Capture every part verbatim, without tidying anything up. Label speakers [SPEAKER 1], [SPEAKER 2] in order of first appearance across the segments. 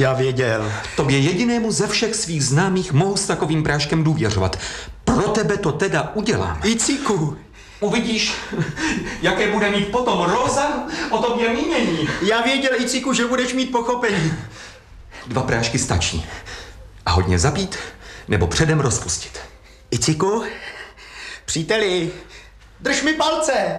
[SPEAKER 1] Já věděl.
[SPEAKER 2] Tobě jedinému ze všech svých známých mohu s takovým práškem důvěřovat. Pro tebe to teda udělám.
[SPEAKER 1] Iciku.
[SPEAKER 2] Uvidíš, jaké bude mít potom Roza o tobě mínění.
[SPEAKER 1] Já věděl, Iciku, že budeš mít pochopení.
[SPEAKER 2] Dva prášky stačí. A hodně zapít, nebo předem rozpustit.
[SPEAKER 1] Iciku, příteli, drž mi palce.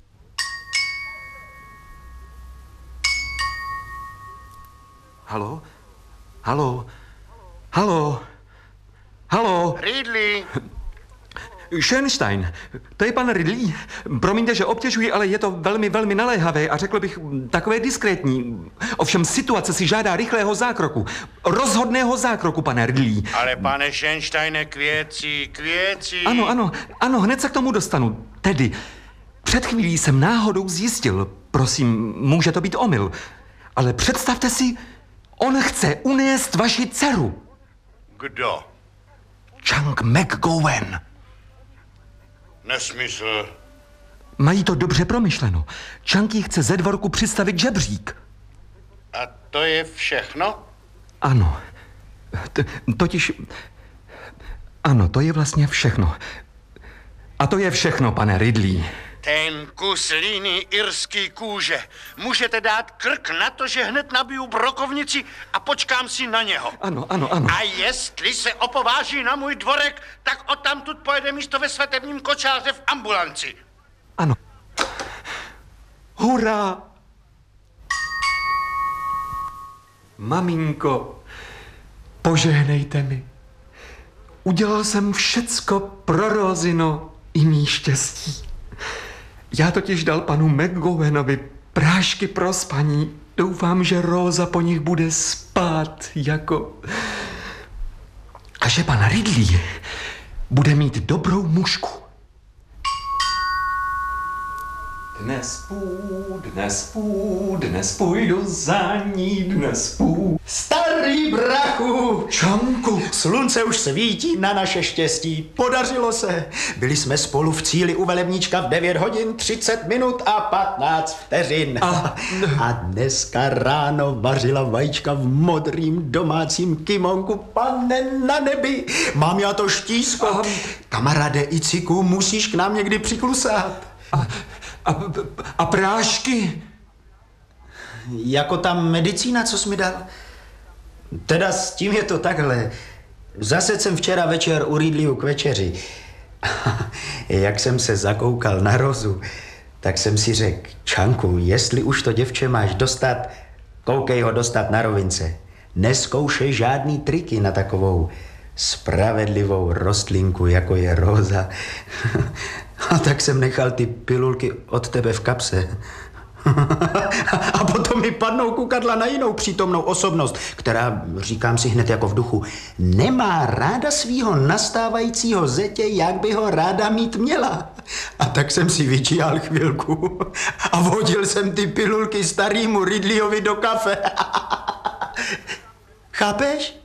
[SPEAKER 2] Halo? Halo? Halo? Halo?
[SPEAKER 3] Ridley.
[SPEAKER 2] Schönstein, to je pan Ridley. Promiňte, že obtěžuji, ale je to velmi, velmi naléhavé a řekl bych takové diskrétní. Ovšem situace si žádá rychlého zákroku. Rozhodného zákroku, pane Ridley.
[SPEAKER 3] Ale pane Schönsteine, k věci, k věci.
[SPEAKER 2] Ano, ano, ano, hned se k tomu dostanu. Tedy, před chvílí jsem náhodou zjistil, prosím, může to být omyl, ale představte si, on chce unést vaši dceru.
[SPEAKER 3] Kdo?
[SPEAKER 2] Chang McGowan.
[SPEAKER 3] Nesmysl.
[SPEAKER 2] Mají to dobře promyšleno. Chang jí chce ze dvorku přistavit žebřík.
[SPEAKER 3] A to je všechno?
[SPEAKER 2] Ano. T- totiž... Ano, to je vlastně všechno. A to je všechno, pane Ridley.
[SPEAKER 3] Ten kus líný irský kůže. Můžete dát krk na to, že hned nabiju brokovnici a počkám si na něho.
[SPEAKER 2] Ano, ano, ano.
[SPEAKER 3] A jestli se opováží na můj dvorek, tak odtamtud pojede místo ve svatebním kočáře v ambulanci.
[SPEAKER 2] Ano. Hurá! Maminko, požehnejte mi. Udělal jsem všecko pro Rozino i mý štěstí. Já totiž dal panu McGowanovi prášky pro spaní. Doufám, že Rosa po nich bude spát jako... A že pan Ridley bude mít dobrou mužku. Dnes půjdu, dnes půjdu, dnes půjdu za ní, dnes půjdu.
[SPEAKER 1] Starý brachu!
[SPEAKER 2] Changu!
[SPEAKER 1] Slunce už svítí na naše štěstí. Podařilo se. Byli jsme spolu v cíli u velebníčka v devět hodin, třicet minut a patnáct vteřin.
[SPEAKER 2] A,
[SPEAKER 1] a dneska ráno vařila vajíčka v modrým domácím kimonku. Pane na nebi, mám já to štízko.
[SPEAKER 2] A,
[SPEAKER 1] Kamaráde Iciku, musíš k nám někdy přiklusat.
[SPEAKER 2] A, a, a prášky?
[SPEAKER 1] Jako ta medicína, co jsi mi dal? Teda s tím je to takhle. Zase jsem včera večer u Ridleyho k večeři. Jak jsem se zakoukal na Rozu, tak jsem si řekl, Changu, jestli už to děvče máš dostat, koukej ho dostat na rovince. Neskoušej žádný triky na takovou spravedlivou rostlinku, jako je Rosa. A tak jsem nechal ty pilulky od tebe v kapse. A potom mi padnou kukadla na jinou přítomnou osobnost, která, říkám si hned jako v duchu, nemá ráda svýho nastávajícího zetě, jak by ho ráda mít měla. A tak jsem si vyčíhal chvilku a vodil jsem ty pilulky starýmu Ridleyovi do kafe. Chápeš?